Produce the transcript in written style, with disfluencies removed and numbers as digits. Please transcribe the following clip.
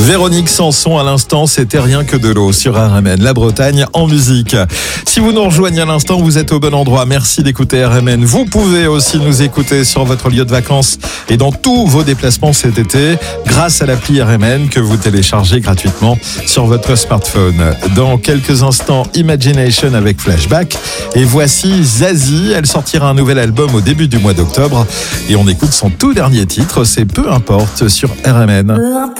Véronique Sanson à l'instant, c'était rien que de l'eau sur RMN, la Bretagne en musique. Si vous nous rejoignez à l'instant, vous êtes au bon endroit. Merci d'écouter RMN. Vous pouvez aussi nous écouter sur votre lieu de vacances et dans tous vos déplacements cet été grâce à l'appli RMN que vous téléchargez gratuitement sur votre smartphone. Dans quelques instants, Imagination avec Flashback. Et voici Zazie. Elle sortira un nouvel album au début du mois d'octobre. Et on écoute son tout dernier titre, c'est Peu importe sur RMN.